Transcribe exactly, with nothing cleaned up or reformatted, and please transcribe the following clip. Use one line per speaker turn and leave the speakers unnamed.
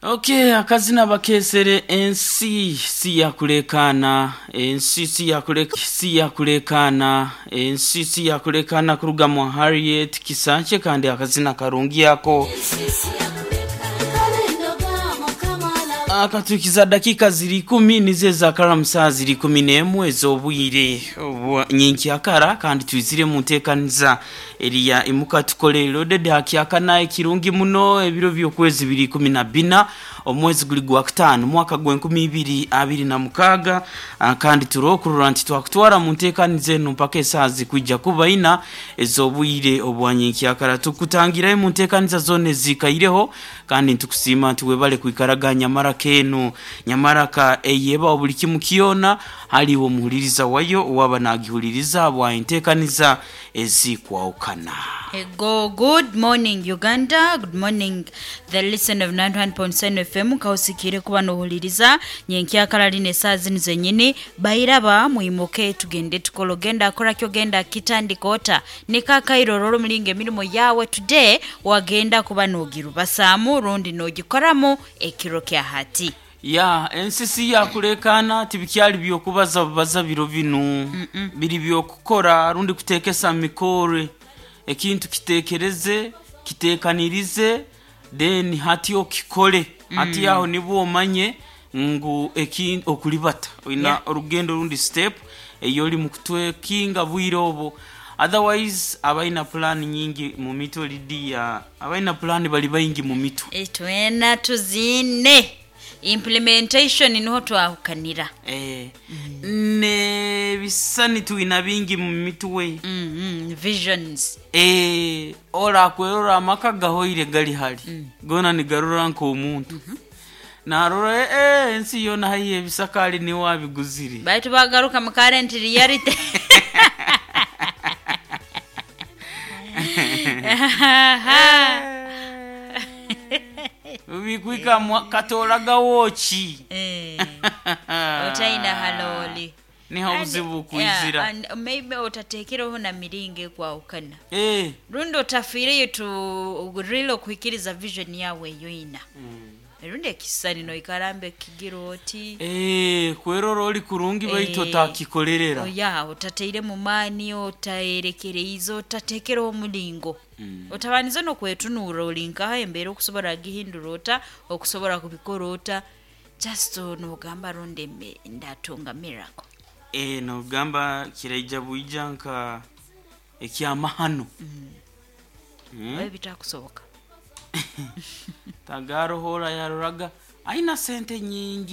Okay, akazina bakesere ensi si yakulekana ensi si yakuleka si yakulekana ensi si yakulekana kuruga mu Harriet Kisanche kandi akazina karungi yako akatukiza dakika ziri kumi nize za karamusa ziri kumi n'emwe ez'obwire nyinki akara kandi twizire mu ntekaniza eriya imuka tukolero dede hakiakana ekirungi muno ebiro by'okwezi biri kumi na bina omwezi guli gwa gatanu mwaka gwa nkumi ibiri abiri na mukaga kandi turokurura nti twakutwara mu ntekaniza eno mpaka esaazi kujja kuba ina ez'obwire obwanyinki akara tukutangira mu ntekaniza zone zikaireho kandi ntukusima nti webale kwikaraganya mara kenu nyamaraka eyeba obuli kimu kiona haliwo muhuliriza wayo waba nagihuliriza bwa intekaniza ezikwa ukana.
Go good morning Uganda, good morning the listen of ninety-one point seven F M kausikire kuba no huliriza nyenki akalali ne sazi nzenyini bayiraba muimoke tugende tukologenda akora kyo genda kitandikota nekakairo roro mlinge mirimo yawe today wagenda kuba nogiru basamu rundi nogikoramo ekiro kya hati
ya ensisi ya kulekana tibikyali byo kubaza baza biro binu mm -mm. biri byo kukora rundi kutekesa mikore ekintu kitekereze kitekanirize then hati okikole mm. hati yaho nibo manye ngu ekin okulibata ina yeah. Urugendo rundi step eyoli mukutwe kinga bwirobo otherwise abaina plan nyingi mu mito lidia abaina plan bali bayingi mu mito
etwena tuzine implementation niho twahukanira
eh mm. ne bisani tu inabingi mu mituwe
mm -hmm. visions
eh ora kwera makaga hoire gali hali mm. gona ni garura nko umuntu mm -hmm. narora eh ensi yona haye bisakali ni wabiguziri
baitu bagaruka mu current reality
Ubikwika katolaga wochi
eh utaina haloli
ni hauzibu kuizira
yeah, and maybe utatekero na miringe kwa ukana
eh
rundo tafire yetu rilo kwikiriza vision yawe yoina mm. Runde kisani no ikarambe kigiroti
eh kweroro oli kurungi e, baito takikolerera
oya utateire mu mani otaerekere izo tatekero omulingo mm. Otabanizo no kwetunura olinka embere okusobora gihindurota okusobora kubikorota just no gamba ronde me ndatunga miracle
eh no gamba kiraija buijanka ekyamahano mm.
mm. Wewe bitakusoboka
tagaro hora yaroraga aina sente nyingi